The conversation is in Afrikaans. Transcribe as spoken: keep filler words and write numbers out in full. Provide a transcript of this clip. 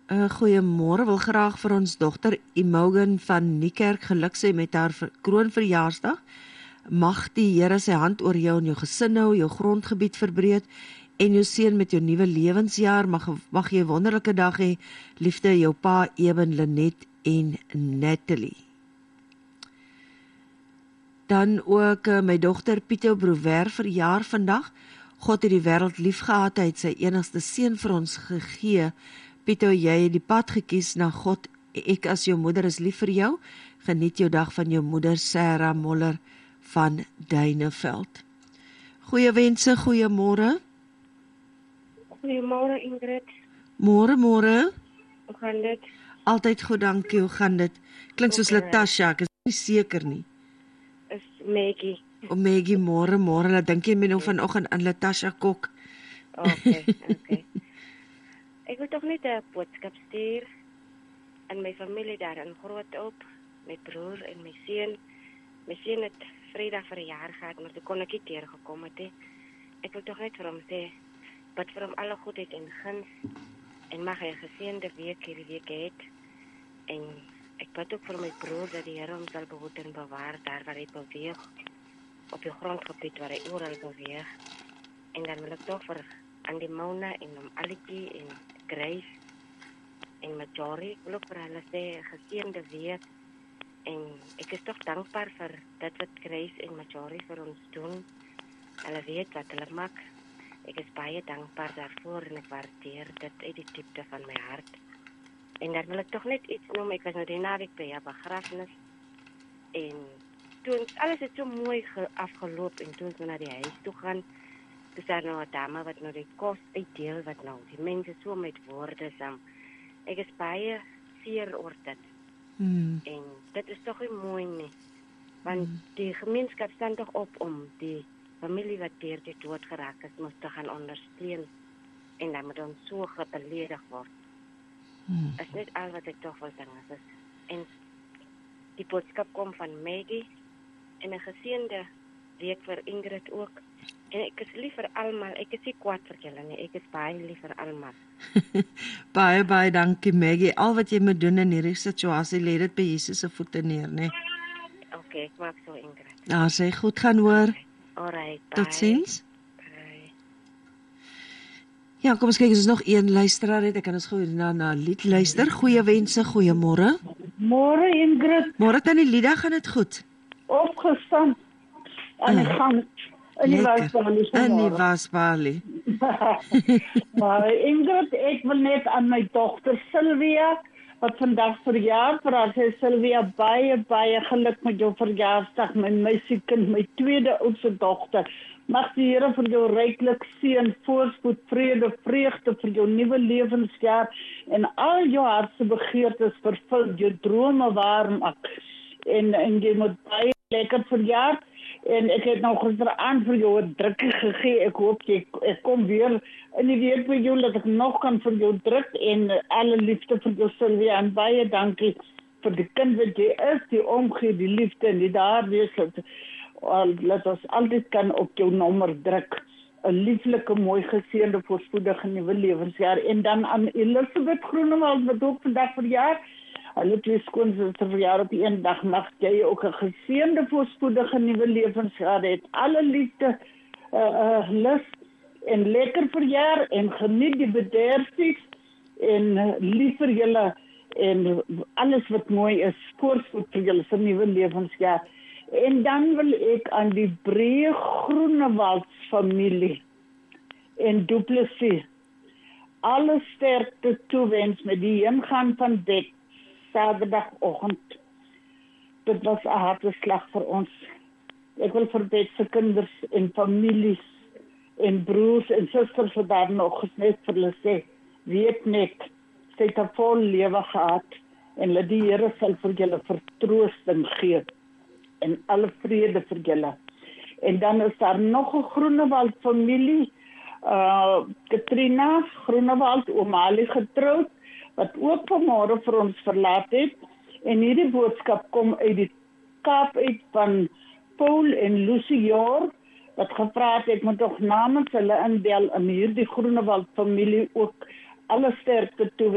Uh, goeiemôre, wil graag vir ons dogter Imogen van Niekerk geluk sê met haar ver- kroonverjaarsdag. Mag die Here sy hand oor jou en jou gesin hou, jou grondgebied verbreed en jou seën met jou nuwe lewensjaar. Mag, mag jy 'n wonderlike dag hê. Liefde, jou pa Eben, Lenet en Natalie. Dan ook uh, my dogter Pieto Brouwer verjaar vandag. God het die wêreld lief gehad, hy het sy enigste seun vir ons gegee. Pieto, jy het die pad gekies na God. Ek as jou moeder is lief vir jou. Geniet jou dag van jou moeder Sarah Moller van Duineveld. Goeie wense, goeiemôre. Goeiemôre Ingrid. Môre, môre. Hoe gaan dit? Altyd goed, dankie. Hoe gaan dit? Klink soos Okay. Latasha, ek is nie seker nie. Is Maggie. O Maggie, môre, môre. Laat dink jy my nou vanoggend aan Latasha Kok. Okay, okay. Ek wil tog net 'n boodskap stuur aan my familie daar in Grootop, my broer en my seun. My seun het Vrydag verjaar gehad, maar toe kon ek nie teergekom het nie. Ek wil tog net vir hom sê, bid vir hom alle goedheid en guns en mag hy 'n geseënde week hierdie week hê. En ek bid ook vir my broer dat die Here hom sal behoed en bewaar daar waar hy beweeg, op die grondgebied waar hy oral beweeg. En dan wil ek toch vir Andy Mauna en om Alikie en Grace en Majori, ek wil ook vir hulle sê, geseënde week. En ek is toch dankbaar vir dit wat Grace en Majori vir ons doen. Hulle weet wat hulle maak. Ek is baie dankbaar daarvoor en ek waardeer dit uit die diepte van my hart. En dan wil ek toch net iets noem, ek was nou die naweek by jou begrafenis. En toen, alles het so mooi ge, afgeloop en toen ons na die huis toe gaan, is daar nou 'n dame wat nou die kos uitdeel, wat nou die mense so met woorde sam. Ek is baie seer oor dit. Hmm. En dit is toch nie mooi nie. Want hmm. die gemeenskap staan toch op om die familie wat deur die dood geraak is, moest te gaan ondersteun. En dan moet ons so gebeledig word. Hmm. Is net al wat ek toch wil sê. En die boodskap kom van Maggie en 'n geseënde week vir Ingrid ook. En ek is lief vir almal. Ek is nie kwaad vir julle nie. Ek is baie lief vir almal. baie, baie dankie Maggie. Al wat jy moet doen in hierdie situasie, lê dit by Jesus se voete neer, né? Okay, ek maak so Ingrid. Ja, sê goed gaan hoor. Alright, bye. Totsiens. Bye. Ja, kom ons kyk, as ons nog een luisteraar het, ek kan ons gou na na lied luister. Goeie wense, goeiemôre. Môre Ingrid, Môre tannie Lida, gaan dit goed? opgestaan aan die Ah, gang in die lekker. wasbalie. In die wasbalie. Maar Ingrid, ek wil net aan my dogter Sylvia, wat vandag verjaar, vir haar sê Sylvia, baie, baie geluk met jou verjaarsdag, my meisiekind, my tweede oudste dogter. Mag die Here vir jou ryklik seën, voorspoed, vrede, vreugde vir jou nuwe lewensjaar en al jou hartse begeertes vervul, jou drome waar maak. En, en jy moet baie lekker verjaar. En ek het nou gisteraan vir jou 'n drukkie gegee. Ek hoop jy ek kom weer in die week by jou dat ek nog kan vir jou druk en alle liefde vir jou Sylvia en baie dankie vir die kind wat jy is, die omgee, die liefde en die daar wees dat, dat ons altyd kan op jou nommer druk. 'n Lieflike, mooi geseënde, voorspoedige nuwe lewensjaar. En dan aan Elisabeth Groenewald wat ook vandag verjaar. Hulle twee skoonsusters verjaar op een dag. Mag jy ook 'n geseënde, voorspoedige nuwe lewensjaar hê. Alle liefde, uh, uh, lus en lekker verjaar en geniet die bederfs en uh, lief vir julle en alles wat mooi is. Voorspoed vir julle se nuwe lewensjaar. En dan wil ek aan die Breë Groenewald familie en Du Plessis alle sterkte toewens met die heengaan van Bek Saterdagoggend. Dit was 'n harde slag vir ons. Ek wil vir Bek se kinders en families en broers en susters wat daar nog net vir hulle sê, weet net, sy het 'n vol lewe gehad en laat die Here sal vir julle vertroosting gee en alle vrede vir julle. En dan is daar nog 'n Groenewald familie, uh, Katrina Groenewald, Omali getroud, wat ook vanmôre vir ons verlaat het. En hierdie boodskap kom uit die Kaap uit van Paul en Lucy Jor, wat gevra het, ek moet toch namens hulle inbel en hierdie Groenewald familie ook alle sterkte toe